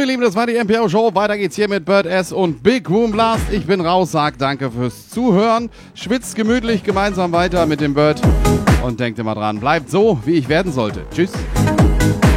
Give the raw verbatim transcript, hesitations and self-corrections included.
Lieben, das war die M P O Show. Weiter geht's hier mit Bird S und Big Room Blast. Ich bin raus, sag danke fürs Zuhören. Schwitzt gemütlich gemeinsam weiter mit dem Bird. Und denkt immer dran, bleibt so, wie ich werden sollte. Tschüss.